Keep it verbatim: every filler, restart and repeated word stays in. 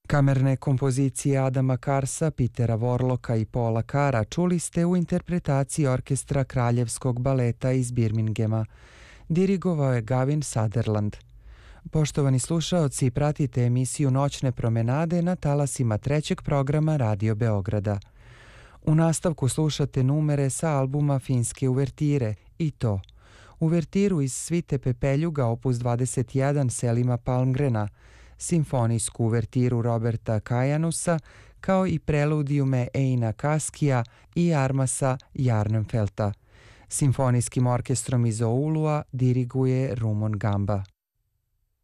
Kamerne kompozicije Adama Karsa, Petera Vorloka i Paula Kara čuli ste u interpretaciji orkestra Kraljevskog baleta iz Birminghama. Dirigovao je Gavin Sutherland. Poštovani slušaoci, pratite emisiju Noćne promenade na talasima trećeg programa Radio Beograda. U nastavku slušate numere sa albuma Finske uvertire i to uvertiru iz svite Pepeljuga opus dvadeset jedan Selima Palmgrena, simfonijsku uvertiru Roberta Kajanusa, kao i preludijume Eina Kaskija i Armasa Jarnenfelta. Simfonijskim orkestrom iz Oulua diriguje Rumon Gamba.